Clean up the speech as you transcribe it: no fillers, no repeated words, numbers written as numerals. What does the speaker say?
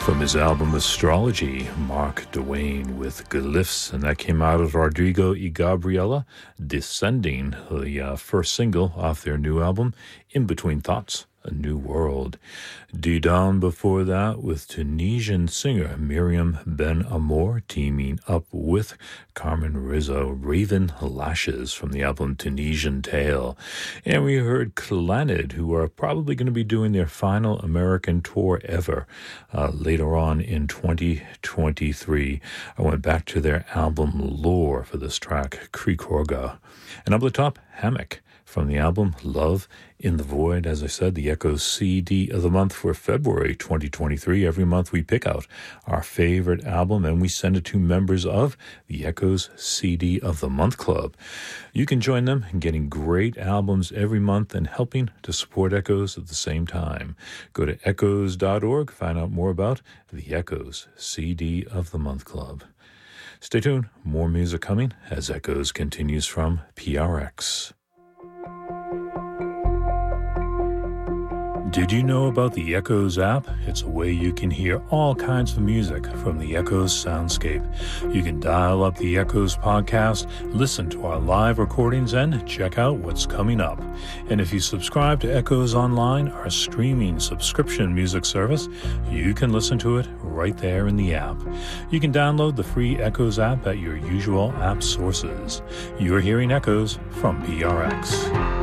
From his album Astrology, Mark Dwayne with Glyphs, and that came out of Rodrigo y Gabriela, Descending, the first single off their new album, In Between Thoughts, A New World. D-Down before that with Tunisian singer Miriam Ben Amour teaming up with Carmen Rizzo, Raven Lashes from the album Tunisian Tale. And we heard Clannad, who are probably going to be doing their final American tour ever later on in 2023. I went back to their album Lore for this track, Krikorga. And up the top, Hammock from the album Love in the Void. As I said, the Echoes CD of the month for February 2023. Every month we pick out our favorite album and we send it to members of the Echoes CD of the Month Club. You can join them in getting great albums every month and helping to support Echoes at the same time. Go to echoes.org, find out more about the Echoes CD of the Month Club. Stay tuned, more music coming as Echoes continues from PRX. Did you know about the Echoes app? It's a way you can hear all kinds of music from the Echoes soundscape. You can dial up the Echoes podcast, listen to our live recordings, and check out what's coming up. And if you subscribe to Echoes Online, our streaming subscription music service, you can listen to it right there in the app. You can download the free Echoes app at your usual app sources. You're hearing Echoes from PRX.